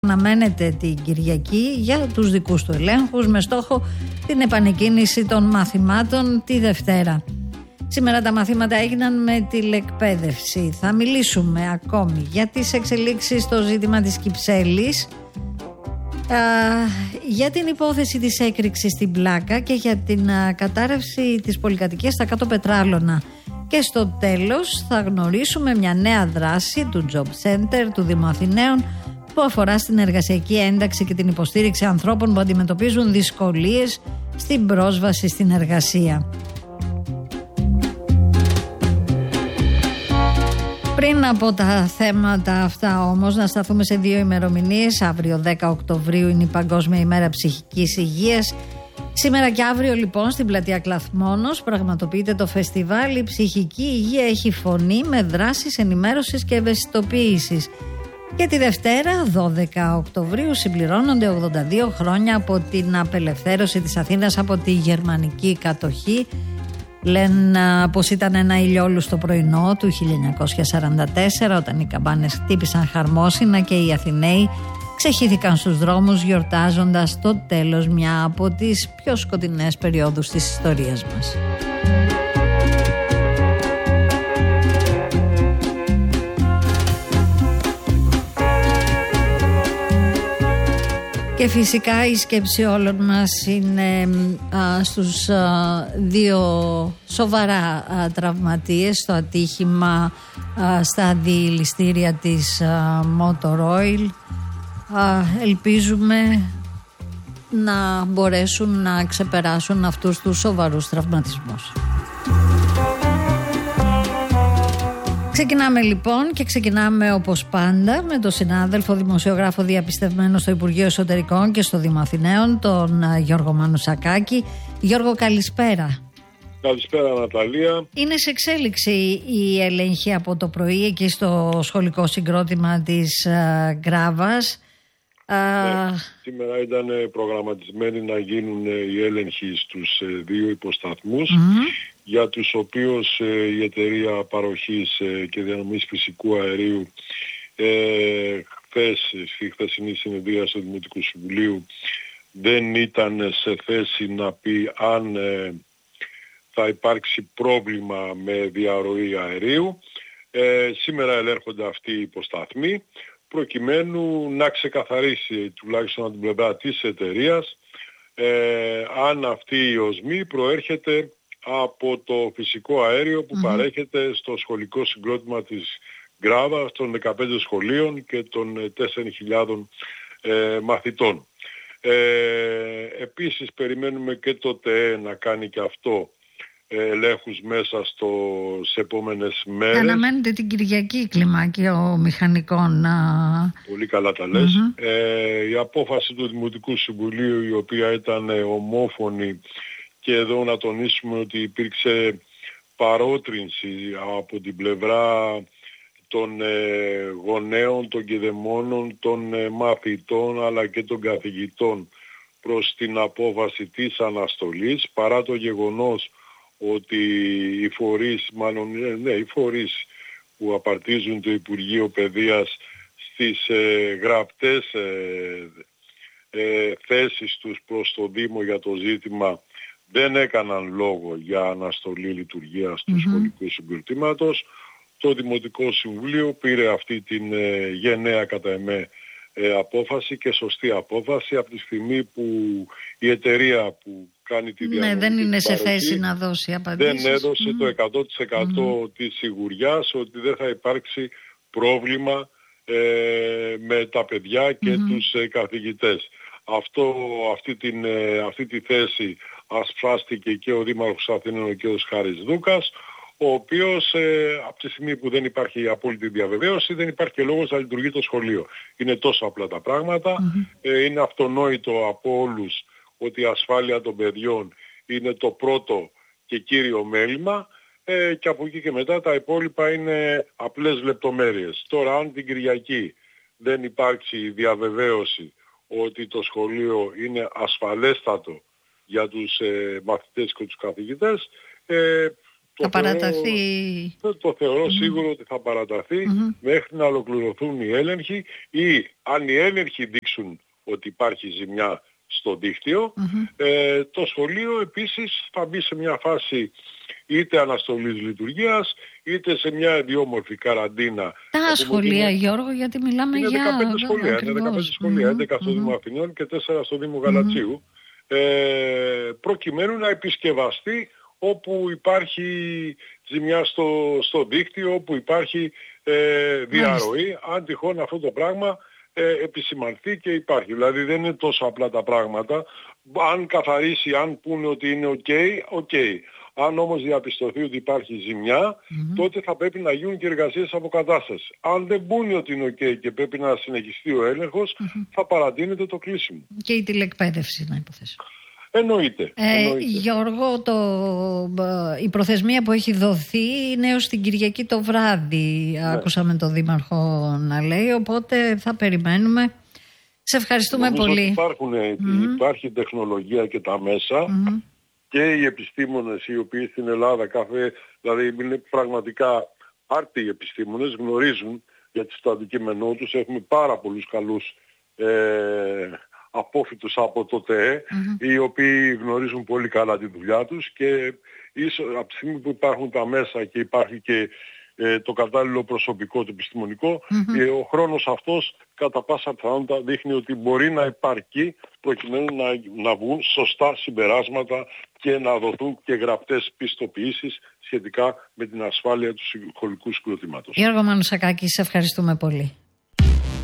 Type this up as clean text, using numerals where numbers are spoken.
αναμένεται την Κυριακή για τους δικούς του ελέγχους με στόχο την επανεκκίνηση των μαθημάτων τη Δευτέρα. Σήμερα τα μαθήματα έγιναν με τηλεκπαίδευση. Θα μιλήσουμε ακόμη για τις εξελίξεις στο ζήτημα της Κυψέλης, για την υπόθεση της έκρηξης στην Πλάκα και για την κατάρρευση της πολυκατοικίας στα Κάτω Πετράλωνα. Και στο τέλος θα γνωρίσουμε μια νέα δράση του Job Center του Δήμου Αθηναίων που αφορά στην εργασιακή ένταξη και την υποστήριξη ανθρώπων που αντιμετωπίζουν δυσκολίες στην πρόσβαση στην εργασία. Πριν από τα θέματα αυτά όμως να σταθούμε σε δύο ημερομηνίες. Αύριο 10 Οκτωβρίου είναι η Παγκόσμια ημέρα ψυχικής υγείας. Σήμερα και αύριο λοιπόν στην πλατεία Κλαθμόνος πραγματοποιείται το φεστιβάλ «Η ψυχική υγεία έχει φωνή» με δράσεις ενημέρωσης και ευαισθητοποίησης. Και τη Δευτέρα 12 Οκτωβρίου συμπληρώνονται 82 χρόνια από την απελευθέρωση της Αθήνας από τη γερμανική κατοχή. Λένε πως ήταν ένα ηλιόλουστο πρωινό του 1944 όταν οι καμπάνες χτύπησαν χαρμόσυνα και οι Αθηναίοι ξεχύθηκαν στους δρόμους γιορτάζοντας το τέλος μια από τις πιο σκοτεινές περιόδους της ιστορίας μας. Και φυσικά η σκέψη όλων μας είναι στους δύο σοβαρά τραυματίες στο ατύχημα στα αντιληστήρια της Motor Oil. Ελπίζουμε να μπορέσουν να ξεπεράσουν αυτούς τους σοβαρούς τραυματισμούς. Ξεκινάμε λοιπόν και ξεκινάμε όπως πάντα με τον συνάδελφο δημοσιογράφο διαπιστευμένο στο Υπουργείο Εσωτερικών και στο Δήμο Αθηναίων, τον Γιώργο Μανουσακάκη. Γιώργο, καλησπέρα. Καλησπέρα Ναταλία. Είναι σε εξέλιξη η έλεγχη από το πρωί εκεί στο σχολικό συγκρότημα της Γκράβας. Σήμερα ήταν προγραμματισμένοι να γίνουν οι έλεγχοι στους δύο υποσταθμούς, για τους οποίους η εταιρεία παροχής και διανομής φυσικού αερίου στη χθεσινή συνεδρία του Δημοτικού Συμβουλίου δεν ήταν σε θέση να πει αν θα υπάρξει πρόβλημα με διαρροή αερίου. Σήμερα ελέγχονται αυτοί οι υποσταθμοί προκειμένου να ξεκαθαρίσει τουλάχιστον από την πλευρά της εταιρείας αν αυτή η οσμή προέρχεται από το φυσικό αέριο που παρέχεται στο σχολικό συγκρότημα της Γκράβας των 15 σχολείων και των 4.000 μαθητών. Επίσης περιμένουμε και το ΤΕΕ να κάνει και αυτό ελέγχους μέσα σε επόμενες μέρες. Αναμένεται την Κυριακή κλιμάκιο μηχανικών. Πολύ καλά τα λες. Η απόφαση του Δημοτικού Συμβουλίου, η οποία ήταν ομόφωνη, και εδώ να τονίσουμε ότι υπήρξε παρότρινση από την πλευρά των γονέων, των κηδεμόνων, των μαθητών αλλά και των καθηγητών προς την απόφαση της αναστολής, παρά το γεγονός ότι οι φορείς που απαρτίζουν το Υπουργείο Παιδείας στις γραπτές θέσεις τους προς το Δήμο για το ζήτημα δεν έκαναν λόγο για αναστολή λειτουργίας του σχολικού συγκροτήματος. Το Δημοτικό Συμβούλιο πήρε αυτή την γενναία κατά εμέ απόφαση και σωστή απόφαση από τη στιγμή που η εταιρεία που κάνει τη διανομή δεν είναι σε θέση να δώσει απαντήσεις. Δεν έδωσε το 100% της σιγουριάς ότι δεν θα υπάρξει πρόβλημα με τα παιδιά και τους καθηγητές. Αυτή τη θέση ασφάστηκε και ο Δήμαρχος Αθηνών, ο κ. Χάρης Δούκας, ο οποίος από τη στιγμή που δεν υπάρχει απόλυτη διαβεβαίωση δεν υπάρχει και λόγος να λειτουργεί το σχολείο. Είναι τόσο απλά τα πράγματα. Είναι αυτονόητο από όλους ότι η ασφάλεια των παιδιών είναι το πρώτο και κύριο μέλημα και από εκεί και μετά τα υπόλοιπα είναι απλές λεπτομέρειες. Τώρα αν την Κυριακή δεν υπάρξει διαβεβαίωση ότι το σχολείο είναι ασφαλέστατο για τους μαθητές και τους καθηγητές, Θα παραταθεί. Το θεωρώ σίγουρο ότι θα παραταθεί μέχρι να ολοκληρωθούν οι έλεγχοι, ή αν οι έλεγχοι δείξουν ότι υπάρχει ζημιά στο δίκτυο, το σχολείο επίσης θα μπει σε μια φάση είτε αναστολής λειτουργίας, είτε σε μια ιδιόμορφη καραντίνα. Τα σχολεία, Γιώργο, γιατί μιλάμε είναι για... 15 σχολεία, είναι 15 σχολεία, 11 στο Δήμο Αθηνών και 4 στο Δήμο Γαλατσίου, προκειμένου να επισκευαστεί όπου υπάρχει ζημιά στο δίκτυο, όπου υπάρχει διαρροή, αν τυχόν αυτό το πράγμα επισημανθεί και υπάρχει. Δηλαδή δεν είναι τόσο απλά τα πράγματα. Αν καθαρίσει, αν πούνε ότι είναι ok. Αν όμως διαπιστωθεί ότι υπάρχει ζημιά, τότε θα πρέπει να γίνουν και εργασίες αποκατάστασης. Αν δεν πούνε ότι είναι ok και πρέπει να συνεχιστεί ο έλεγχος, θα παρατείνεται το κλείσιμο. Και η τηλεκπαίδευση, να υποθέσω. Εννοείται. Γιώργο, η προθεσμία που έχει δοθεί είναι έως την Κυριακή το βράδυ. Άκουσαμε τον Δήμαρχο να λέει, οπότε θα περιμένουμε. Σε ευχαριστούμε πολύ. Υπάρχει τεχνολογία και τα μέσα και οι επιστήμονες οι οποίοι στην Ελλάδα, δηλαδή είναι πραγματικά άρτιοι επιστήμονες, γνωρίζουν γιατί στο αντικείμενό τους έχουμε πάρα πολλούς καλούς απόφοιτους από το ΤΕΕ, οι οποίοι γνωρίζουν πολύ καλά τη δουλειά τους, και ίσως από τη στιγμή που υπάρχουν τα μέσα και υπάρχει και το κατάλληλο προσωπικό του επιστημονικό, ο χρόνος αυτός κατά πάσα πιθανότητα δείχνει ότι μπορεί να υπαρκεί προκειμένου να βγουν σωστά συμπεράσματα και να δοθούν και γραπτές πιστοποιήσεις σχετικά με την ασφάλεια του σχολικού συγκροτήματος. Γιώργο Μανουσακάκη, σε ευχαριστούμε πολύ.